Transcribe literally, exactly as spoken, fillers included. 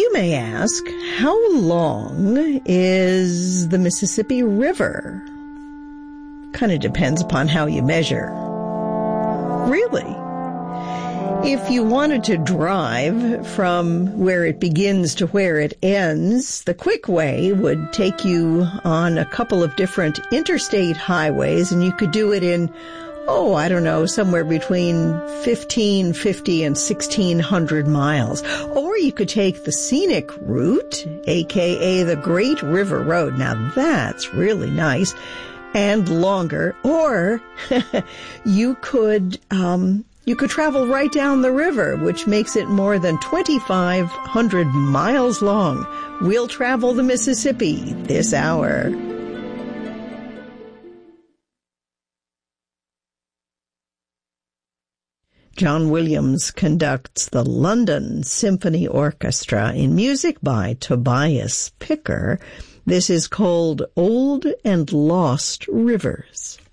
You may ask, how long is the Mississippi River? Kind of depends upon how you measure. Really? If you wanted to drive from where it begins to where it ends, the quick way would take you on a couple of different interstate highways, and you could do it in, oh, I don't know, somewhere between fifteen fifty and sixteen hundred miles. Or you could take the scenic route, aka the Great River Road. Now that's really nice and longer. Or you could um You could travel right down the river, which makes it more than twenty-five hundred miles long. We'll travel the Mississippi this hour. John Williams conducts the London Symphony Orchestra in music by Tobias Picker. This is called Old and Lost Rivers.